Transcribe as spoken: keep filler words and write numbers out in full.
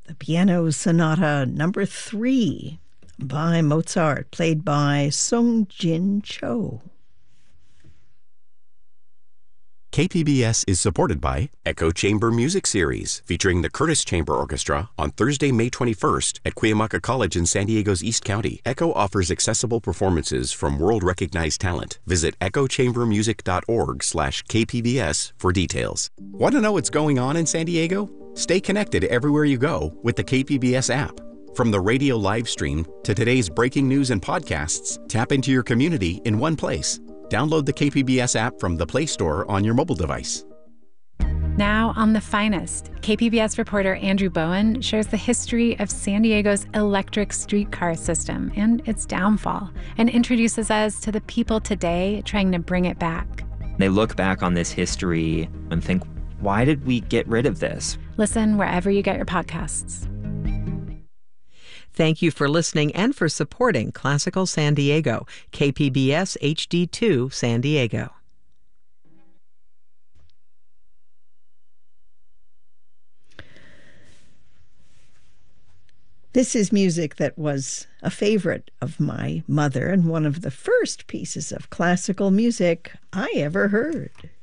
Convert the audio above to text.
the Piano Sonata number three by Mozart, played by Sung Jin Cho. K P B S is supported by Echo Chamber Music Series, featuring the Curtis Chamber Orchestra on Thursday, May twenty-first at Cuyamaca College in San Diego's East County. Echo offers accessible performances from world-recognized talent. Visit echo chamber music dot org slash K P B S for details. Want to know what's going on in San Diego? Stay connected everywhere you go with the K P B S app. From the radio live stream to today's breaking news and podcasts, tap into your community in one place. Download the K P B S app from the Play Store on your mobile device. Now on The Finest, K P B S reporter Andrew Bowen shares the history of San Diego's electric streetcar system and its downfall, and introduces us to the people today trying to bring it back. They look back on this history and think, why did we get rid of this? Listen wherever you get your podcasts. Thank you for listening and for supporting Classical San Diego, K P B S H D two San Diego. This is music that was a favorite of my mother and one of the first pieces of classical music I ever heard.